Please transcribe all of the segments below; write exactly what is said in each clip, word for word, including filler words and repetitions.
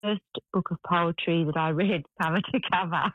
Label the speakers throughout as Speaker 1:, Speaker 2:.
Speaker 1: first book of poetry that I read cover to cover.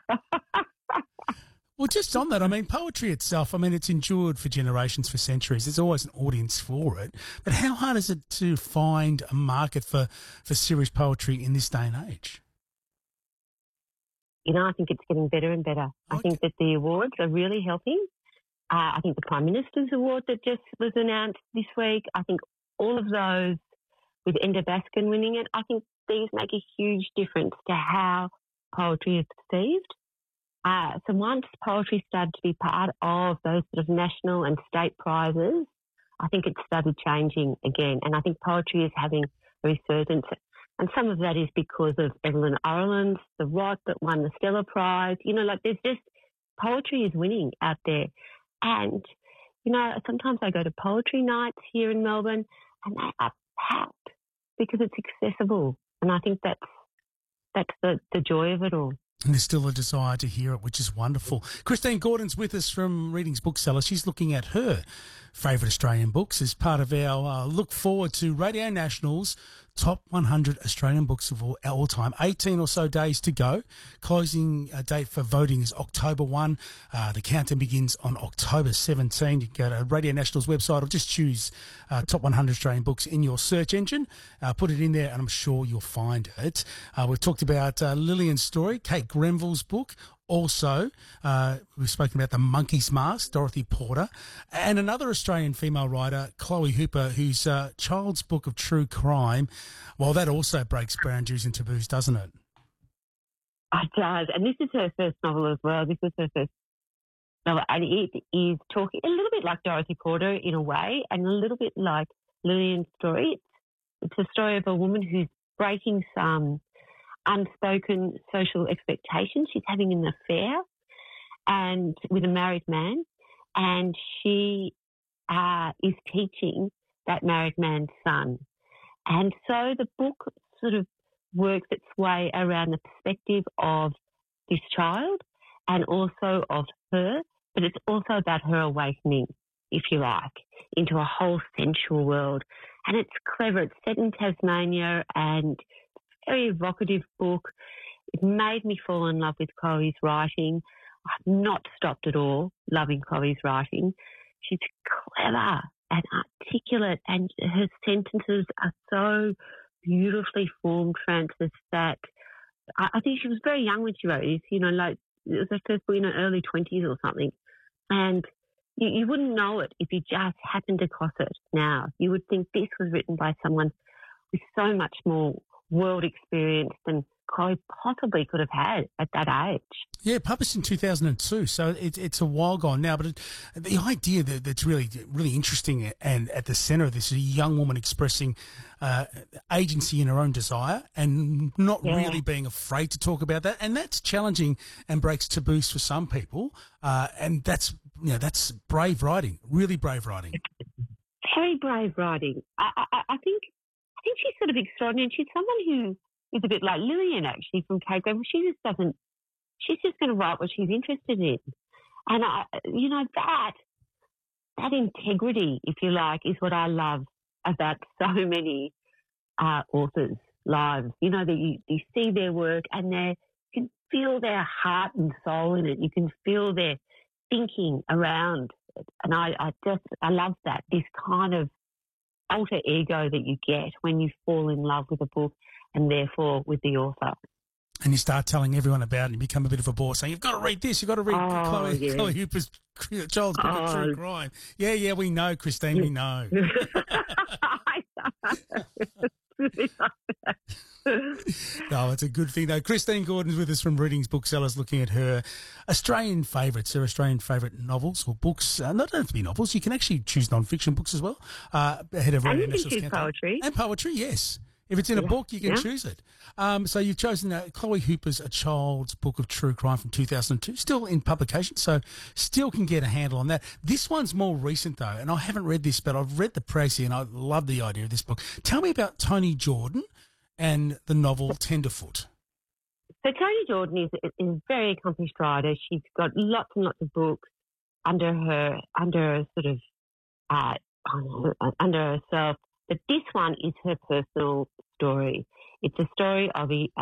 Speaker 2: Well, just on that, I mean, poetry itself, I mean, it's endured for generations, for centuries. There's always an audience for it. But how hard is it to find a market for, for serious poetry in this day and age?
Speaker 1: You know, I think it's getting better and better.
Speaker 2: Okay.
Speaker 1: I think that the awards are really helping. Uh, I think the Prime Minister's Award that just was announced this week, I think all of those, with Enda Baskin winning it, I think these make a huge difference to how poetry is perceived. Uh, so once poetry started to be part of those sort of national and state prizes, I think it started changing again. And I think poetry is having a resurgence. And some of that is because of Evelyn Ireland, The Rot that won the Stella Prize. You know, like there's just, poetry is winning out there. And, you know, sometimes I go to poetry nights here in Melbourne and they are packed because it's accessible. And I think that's, that's the, the joy of it all.
Speaker 2: And there's still a desire to hear it, which is wonderful. Christine Gordon's with us from Readings Bookseller. She's looking at her favourite Australian books as part of our uh, look forward to Radio National's top one hundred Australian books of all, all time. eighteen or so days to go. Closing uh, date for voting is October first. Uh, the countdown begins on October seventeenth. You can go to Radio National's website or just choose uh, top one hundred Australian books in your search engine. Uh, put it in there and I'm sure you'll find it. Uh, we've talked about uh, Lillian's story, Kate Grenville's book. Also, uh, we've spoken about The Monkey's Mask, Dorothy Porter, and another Australian female writer, Chloe Hooper, whose uh, child's book of true crime. Well, that also breaks boundaries and taboos, doesn't it?
Speaker 1: It does. And this is her first novel as well. This was her first novel. And it is talking a little bit like Dorothy Porter in a way and a little bit like Lillian's story. It's, it's a story of a woman who's breaking some unspoken social expectations. She's having an affair and with a married man, and she uh, is teaching that married man's son. And so the book sort of works its way around the perspective of this child and also of her, but it's also about her awakening, if you like, into a whole sensual world. And it's clever. It's set in Tasmania and very evocative book. It made me fall in love with Chloe's writing. I've not stopped at all loving Chloe's writing. She's clever and articulate, and her sentences are so beautifully formed, Frances, that I, I think she was very young when she wrote this, you know, like it was her first book in her early twenties or something. And you, you wouldn't know it if you just happened across it now. You would think this was written by someone with so much more world experience than Chloe possibly could have had at that age.
Speaker 2: Yeah, published in two thousand two, so it, it's a while gone now. But it, the idea that, that's really, really interesting and at the centre of this is a young woman expressing uh, agency in her own desire and not yeah. really being afraid to talk about that. And that's challenging and breaks taboos for some people. Uh, and that's, you know, that's brave writing, really brave writing.
Speaker 1: Very brave writing. I, I, I think I think she's sort of extraordinary. She's someone who is a bit like Lillian, actually, from Kate Grenville. She just doesn't, she's just going to write what she's interested in. And, I, you know, that, that integrity, if you like, is what I love about so many uh, authors' lives. You know, that you, you see their work and they you can feel their heart and soul in it. You can feel their thinking around it. And I, I just, I love that, this kind of alter ego that you get when you fall in love with a book and therefore with the author.
Speaker 2: And you start telling everyone about it and you become a bit of a bore, saying, you've got to read this, you've got to read
Speaker 1: oh,
Speaker 2: Chloe,
Speaker 1: yeah.
Speaker 2: Chloe Hooper's Child's Book
Speaker 1: oh.
Speaker 2: of True Crime. Yeah, yeah, we know, Christine, we know. No, it's a good thing, though. Christine Gordon's with us from Readings Booksellers, looking at her Australian favourites, her Australian favourite novels or books. Uh, not have to be novels. You can actually choose non-fiction books as well. Uh, ahead of
Speaker 1: and
Speaker 2: Radio
Speaker 1: you can
Speaker 2: National's
Speaker 1: choose
Speaker 2: campaign.
Speaker 1: poetry.
Speaker 2: And poetry, yes. If it's in a
Speaker 1: yeah.
Speaker 2: book, you can
Speaker 1: yeah.
Speaker 2: choose it. Um, so you've chosen uh, Chloe Hooper's A Child's Book of True Crime from two thousand two, still in publication, so still can get a handle on that. This one's more recent, though, and I haven't read this, but I've read the précis and I love the idea of this book. Tell me about Toni Jordan and the novel Tenderfoot.
Speaker 1: So Toni Jordan is, is a very accomplished writer. She's got lots and lots of books under her, under her sort of, uh, under herself. But this one is her personal story. It's a story of a,